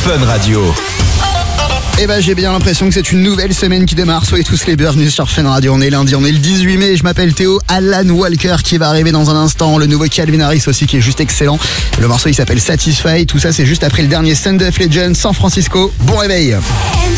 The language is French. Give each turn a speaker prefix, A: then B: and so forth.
A: Fun Radio.
B: Eh ben j'ai bien l'impression que c'est une nouvelle semaine qui démarre. Soyez tous les bienvenus sur Fun Radio. On est lundi, on est le 18 mai. Je m'appelle Théo. Alan Walker qui va arriver dans un instant. Le nouveau Calvin Harris aussi qui est juste excellent. Le morceau il s'appelle Satisfy. Tout ça c'est juste après le dernier Stand Up Legends San Francisco. Bon réveil.